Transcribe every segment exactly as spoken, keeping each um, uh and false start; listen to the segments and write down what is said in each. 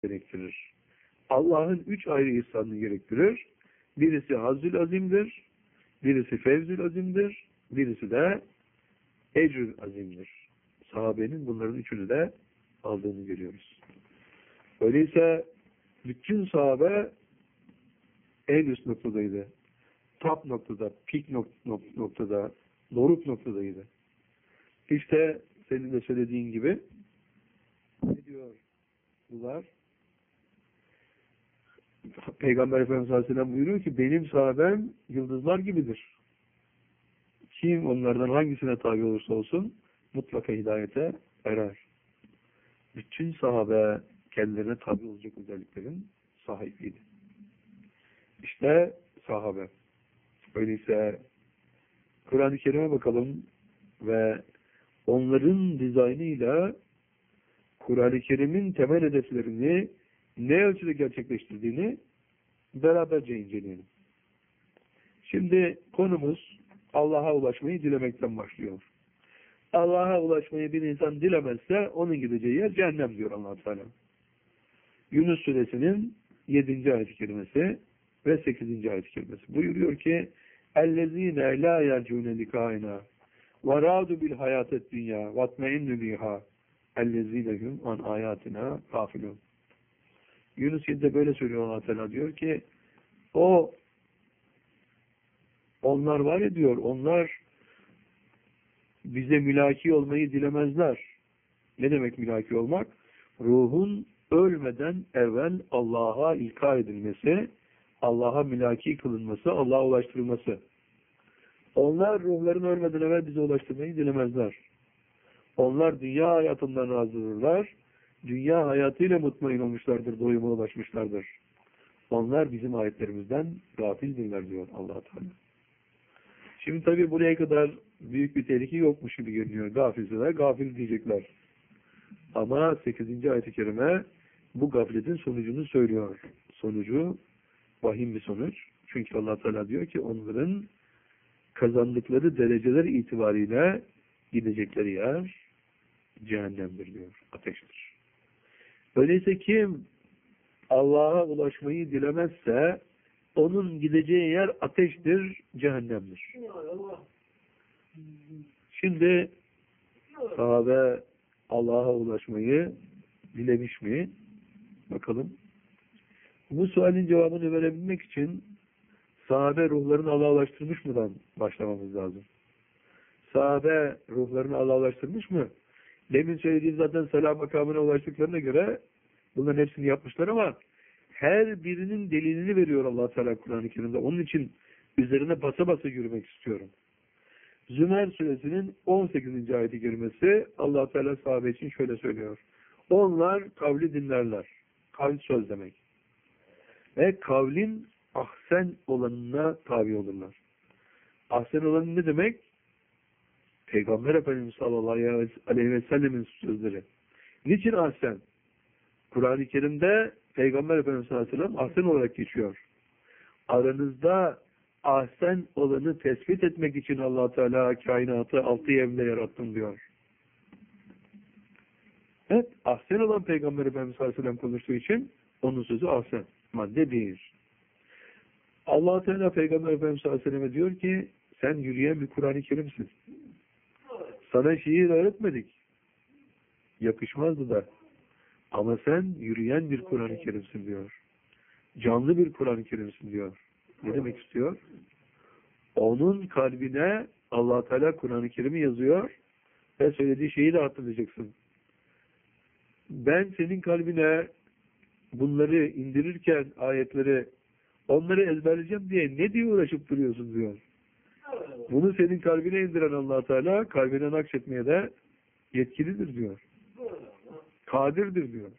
gerektirir. Allah'ın üç ayrı ihsanını gerektirir. Birisi Hazzül Azim'dir, birisi Fevzül Azim'dir, birisi de Ecrül Azim'dir. Sahabenin bunların üçünü de aldığını görüyoruz. Öyleyse bütün sahabe en üst noktadaydı. Top noktada, pik noktada, doruk noktadaydı. İşte senin de söylediğin gibi ne diyor bunlar? Peygamber Efendimiz Aleyhisselam buyuruyor ki benim sahabem yıldızlar gibidir. Kim onlardan hangisine tabi olursa olsun mutlaka hidayete erer. Bütün sahabe kendilerine tabi olacak özelliklerin sahibiydi. İşte sahabe. Öyleyse Kur'an-ı Kerim'e bakalım ve onların dizaynıyla Kur'an-ı Kerim'in temel hedeflerini ne ölçüde gerçekleştirdiğini beraberce inceleyelim. Şimdi konumuz Allah'a ulaşmayı dilemekten başlıyor. Allah'a ulaşmayı bir insan dilemezse onun gideceği yer cehennem diyor Allah Teala. Yunus Suresinin yedinci ayet-i kerimesi ve sekizinci ayet-i kerimesi. Buyuruyor ki اَلَّذ۪ينَ لَا يَرْجُونَ لِقَائِنَا وَرَادُ بِالْحَيَاتِ الدُّنْيَا وَاتْمَئِنُّ بِهَا اَلَّذ۪ينَ هُمْ عَنْ آيَاتِنَا غَافِلُونَ. Yunus yedide böyle söylüyor Allah Teala, diyor ki o onlar var ya diyor, onlar bize mülaki olmayı dilemezler. Ne demek mülaki olmak? Ruhun ölmeden evvel Allah'a ilka edilmesi, Allah'a mülaki kılınması, Allah'a ulaştırılması. Onlar ruhların ölmeden evvel bize ulaştırmayı dilemezler. Onlar dünya hayatından razıdırlar. Dünya hayatıyla mutmain olmuşlardır, doyuma ulaşmışlardır. Onlar bizim ayetlerimizden gafildirler diyor Allah Teala. Şimdi tabii buraya kadar büyük bir tehlike yokmuş gibi görünüyor. Gafilseler gafil diyecekler. Ama sekizinci ayet-i kerime bu gafletin sonucunu söylüyor. Sonucu vahim bir sonuç. Çünkü Allah Teala diyor ki onların kazandıkları dereceler itibariyle gidecekleri yer cehennemdir diyor. Ateştir. Öyleyse kim Allah'a ulaşmayı dilemezse onun gideceği yer ateştir, cehennemdir. Şimdi sahabe Allah'a ulaşmayı dilemiş mi? Bakalım. Bu sualin cevabını verebilmek için sahabe ruhlarını Allah'a ulaştırmış mıdan başlamamız lazım. Sahabe ruhlarını Allah'a ulaştırmış mı? Demin söylediğim zaten selam makamına ulaştıklarına göre bunların hepsini yapmışlar ama her birinin delilini veriyor Allah Teala Kur'an-ı Kerim'de. Onun için üzerine basa basa yürümek istiyorum. Zümer Suresinin on sekizinci ayet-i kerimesi Allah Teala sahabe için şöyle söylüyor. Onlar kavli dinlerler. Kavl söz demek. Ve kavlin ahsen olanına tabi olurlar. Ahsen olanı ne demek? Peygamber Efendimiz sallallahu aleyhi ve sellemin sözleri. Niçin ahsen? Kur'an-ı Kerim'de Peygamber Efendimiz sallallahu aleyhi ve sellem ahsen olarak geçiyor. Aranızda ahsen olanı tespit etmek için Allah Teala kainatı altı evle yarattım diyor. Evet, ahsen olan Peygamber Efendimiz sallallahu aleyhi ve sellem konuştuğu için onun sözü ahsen. Madde bir. Allah Teala Peygamber Efendimiz sallallahu aleyhi ve selleme diyor ki sen yürüyen bir Kur'an-ı Kerim'sin. Sana şiir öğretmedik. Yakışmazdı da. Ama sen yürüyen bir Kur'an-ı Kerim'sin diyor. Canlı bir Kur'an-ı Kerim'sin diyor. Ne demek istiyor? Onun kalbine Allah Teala Kur'an-ı Kerim'i yazıyor ve söylediği şeyi de hatırlayacaksın. Ben senin kalbine bunları indirirken ayetleri onları ezberleyeceğim diye ne diye uğraşıp duruyorsun diyor. Bunu senin kalbine indiren Allah Teala kalbine nakşetmeye de yetkilidir diyor. Kadirdir diyor.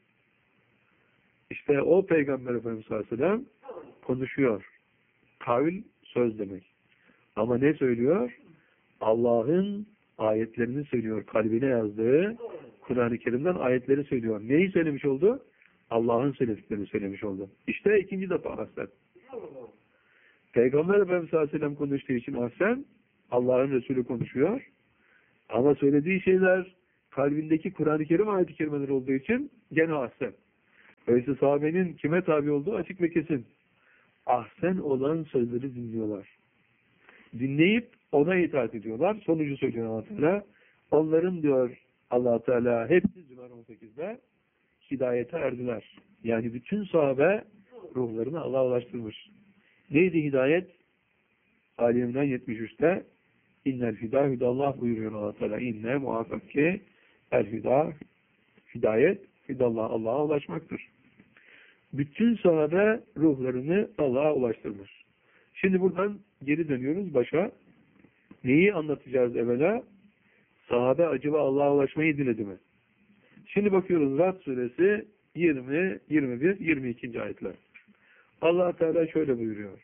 İşte o Peygamber Efendimiz sallallahu aleyhi ve sellem konuşuyor. Kavl söz demek. Ama ne söylüyor? Allah'ın ayetlerini söylüyor. Kalbine yazdığı Kur'an-ı Kerim'den ayetleri söylüyor. Neyi söylemiş oldu? Allah'ın söylediklerini söylemiş oldu. İşte ikinci defa ahsen. Peygamber Efendimiz sallallahu aleyhi ve sellem konuştuğu için ahsen, Allah'ın Resulü konuşuyor. Ama söylediği şeyler kalbindeki Kur'an-ı Kerim ayet-i kerimeler olduğu için gene ahsen. Öyleyse sahabenin kime tabi olduğu açık ve kesin. Ahsen olan sözleri dinliyorlar. Dinleyip ona itaat ediyorlar. Sonucu söylüyor Allah Teala. Onların diyor Allah Teala hepsi Zümer on sekizde hidayete erdiler. Yani bütün sahabe ruhlarını Allah'a ulaştırmış. Neydi hidayet? Ali İmran yetmiş üçte İnnel hidâ hüdallah buyuruyor Allah Teala. İnne muhakkak ki el hidâ hidayet hüdallah Allah'a ulaşmaktır. Bütün sahabe ruhlarını Allah'a ulaştırmış. Şimdi buradan geri dönüyoruz başa. Neyi anlatacağız evvela? Sahabe acaba Allah'a ulaşmayı diledi mi? Şimdi bakıyoruz Ra'd suresi yirmi, yirmi bir, yirmi iki ayetler. Allah Teala şöyle buyuruyor.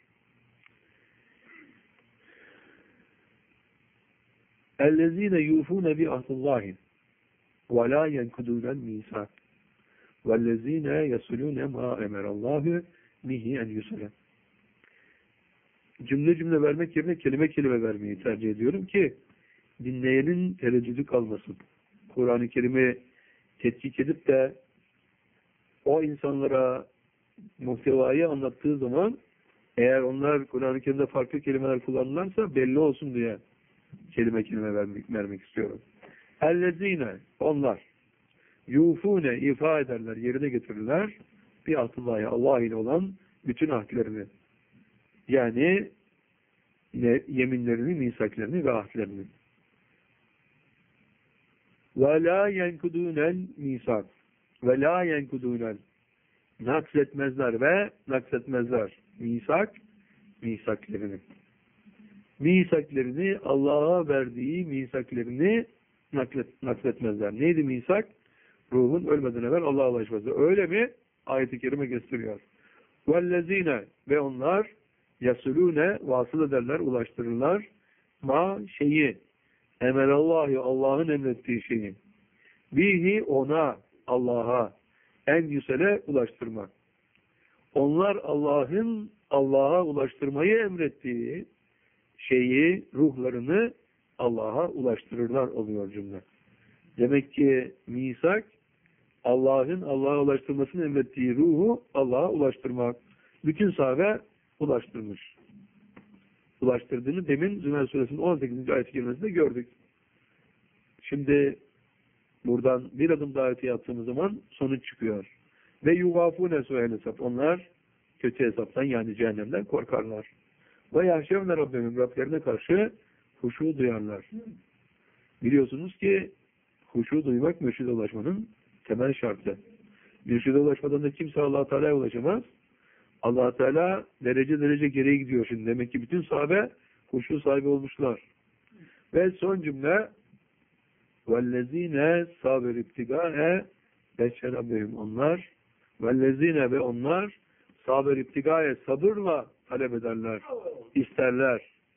اَلَّذ۪ينَ يُوفُونَ بِعَهْدِ اللّٰهِ وَلَا يَنْكُدُونَ الْمِيثَاقَ وَالَّذ۪ينَ يَصِلُونَ مَا اَمَرَ اللّٰهُ بِهِ اَنْ يُصَلَ. Cümle cümle vermek yerine kelime kelime vermeyi tercih ediyorum ki dinleyenin tereddüdü kalmasın. Kur'an-ı Kerim'i tetkik edip de o insanlara muhtevayı anlattığı zaman eğer onlar Kur'an-ı Kerim'de farklı kelimeler kullanırlarsa belli olsun diye kelime kelime vermek, vermek istiyorum. Ellezine onlar yufune ifa ederler, yerine getirirler bir ahdillahi Allah ile olan bütün ahdlerini. Yani ne, yeminlerini, misaklerini ve ahdlerini. Ve la yenkudûnel misak. Ve la yenkudûnel. Naksetmezler ve naksetmezler. Misak, misaklerini. Misaklerini, Allah'a verdiği misaklerini naklet, nakletmezler. Neydi misak? Ruhun ölmeden evvel Allah'a ulaşması. Öyle mi? Ayet-i Kerime gösteriyor. Vellezine ve onlar yasulune vasıl ederler, ulaştırırlar. Ma şeyi emelallahu Allah'ın emrettiği şeyi. Bihi ona Allah'a en yüsele ulaştırmak. Onlar Allah'ın Allah'a ulaştırmayı emrettiği şeyi, ruhlarını Allah'a ulaştırırlar oluyor cümle. Demek ki misak Allah'ın Allah'a ulaştırmasını emrettiği ruhu Allah'a ulaştırmak. Bütün sahabe ulaştırmış. Ulaştırdığını demin Zümer suresinin on sekizinci ayet-i kerimesinde gördük. Şimdi buradan bir adım daha öteye attığımız zaman sonuç çıkıyor. Ve yuvafune suel hesap. Onlar kötü hesaptan yani cehennemden korkarlar. Ve yahşevne Rabbim Rablerine karşı huşu duyarlar. Biliyorsunuz ki huşu duymak mürşide ulaşmanın temel şartı. Mürşide ulaşmadan da kimse Allah-u Teala'ya ulaşamaz. Allah Teala derece derece geriye gidiyor şimdi. Demek ki bütün sahabe huşu sahibi olmuşlar. Ve son cümle وَالَّذ۪ينَ صَابِرْ اِبْتِغَاءَ beşşerabbehum onlar وَالَّذ۪ينَ ve onlar sabır iptigaya sabırla talep ederler, isterler.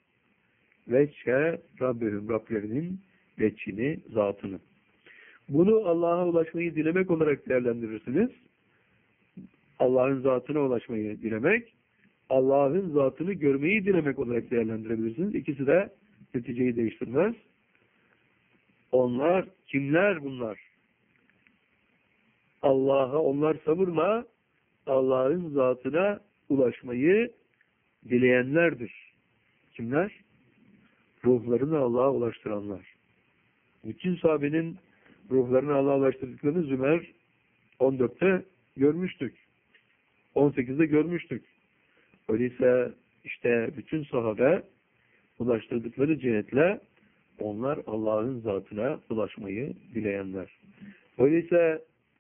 Veçhe Rabbihim Rablerinin veçhini, zatını. Bunu Allah'a ulaşmayı dilemek olarak değerlendirirsiniz. Allah'ın zatına ulaşmayı dilemek, Allah'ın zatını görmeyi dilemek olarak değerlendirebilirsiniz. İkisi de neticeyi değiştirmez. Onlar, kimler bunlar? Allah'a, onlar sabırla Allah'ın zatına ulaşmayı dileyenlerdir. Kimler? Ruhlarını Allah'a ulaştıranlar. Bütün sahabenin ruhlarını Allah'a ulaştırdıklarını Zümer on dörtte görmüştük. on sekizde görmüştük. Öyleyse işte bütün sahabe ulaştırdıkları cihetle onlar Allah'ın zatına ulaşmayı dileyenler. Öyleyse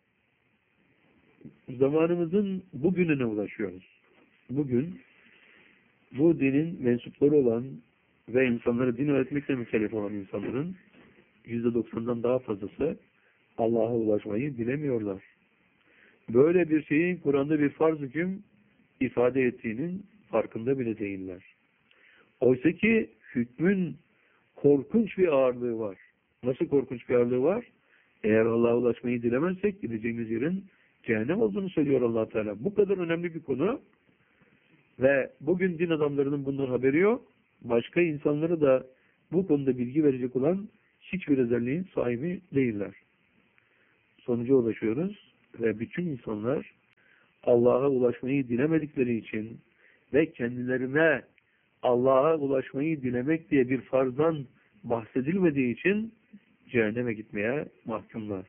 zamanımızın bugününe ulaşıyoruz. Bugün bu dinin mensupları olan ve insanları din öğretmekle mükellef olan insanların yüzde doksandan daha fazlası Allah'a ulaşmayı bilemiyorlar. Böyle bir şeyin Kur'an'da bir farz hüküm ifade ettiğinin farkında bile değiller. Oysa ki hükmün korkunç bir ağırlığı var. Nasıl korkunç bir ağırlığı var? Eğer Allah'a ulaşmayı dilemezsek gideceğimiz yerin cehennem olduğunu söylüyor Allah Teala. Bu kadar önemli bir konu ve bugün din adamlarının bundan haberi yok. Başka insanları da bu konuda bilgi verecek olan hiçbir özelliğin sahibi değiller. Sonuca ulaşıyoruz ve bütün insanlar Allah'a ulaşmayı dilemedikleri için ve kendilerine Allah'a ulaşmayı dilemek diye bir farzdan bahsedilmediği için cehenneme gitmeye mahkumlar.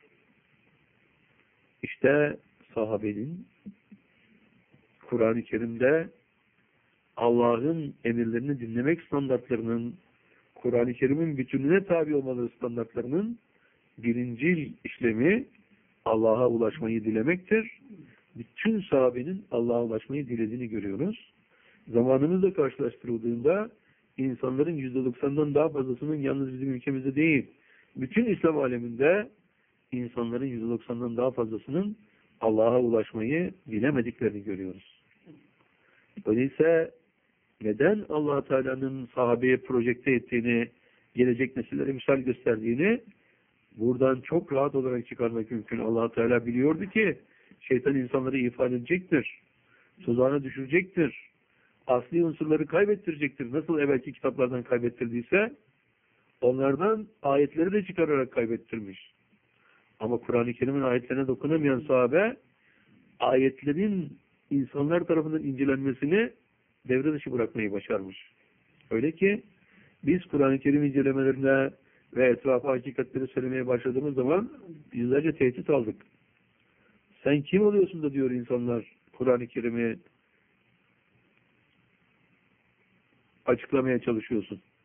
İşte sahabenin Kur'an-ı Kerim'de Allah'ın emirlerini dinlemek standartlarının, Kur'an-ı Kerim'in bütününe tabi olmaları standartlarının birincil işlemi Allah'a ulaşmayı dilemektir. Bütün sahabenin Allah'a ulaşmayı dilediğini görüyoruz. Zamanımızla karşılaştırıldığında insanların yüzde doksandan daha fazlasının yalnız bizim ülkemizde değil, bütün İslam aleminde insanların yüzde doksandan daha fazlasının Allah'a ulaşmayı dilemediklerini görüyoruz. Öyleyse neden Allah Teala'nın sahabeye projekte ettiğini, gelecek nesillere misal gösterdiğini buradan çok rahat olarak çıkarmak mümkün. Allah Teala biliyordu ki şeytan insanları ifade edecektir. Tuzağına düşürecektir. Asli unsurları kaybettirecektir. Nasıl evvelki kitaplardan kaybettirdiyse onlardan ayetleri de çıkararak kaybettirmiş. Ama Kur'an-ı Kerim'in ayetlerine dokunamayan sahabe ayetlerin insanlar tarafından incelenmesini devre dışı bırakmayı başarmış. Öyle ki biz Kur'an-ı Kerim incelemelerine ve etrafa hakikatleri söylemeye başladığımız zaman yüzlerce tehdit aldık. Sen kim oluyorsun da diyor insanlar Kur'an-ı Kerim'i açıklamaya çalışıyorsun.